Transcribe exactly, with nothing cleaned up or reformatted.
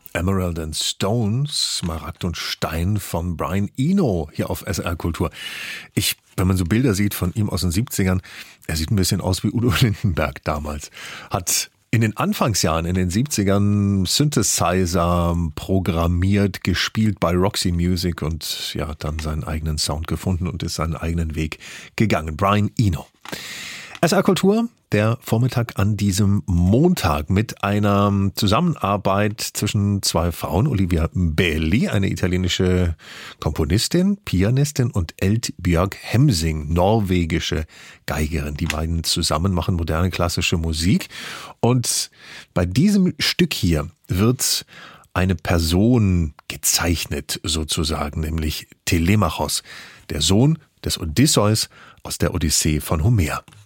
Emerald and Stones, Smaragd und Stein von Brian Eno hier auf S R Kultur. Ich, wenn man so Bilder sieht von ihm aus den siebzigern, er sieht ein bisschen aus wie Udo Lindenberg damals. Hat in den Anfangsjahren, in den siebzigern Synthesizer programmiert, gespielt bei Roxy Music und ja, dann seinen eigenen Sound gefunden und ist seinen eigenen Weg gegangen. Brian Eno. S R Kultur, der Vormittag an diesem Montag mit einer Zusammenarbeit zwischen zwei Frauen, Olivia Belli, eine italienische Komponistin, Pianistin und Eldbjørg Hemsing, norwegische Geigerin. Die beiden zusammen machen moderne klassische Musik und bei diesem Stück hier wird eine Person gezeichnet sozusagen, nämlich Telemachos, der Sohn des Odysseus aus der Odyssee von Homer.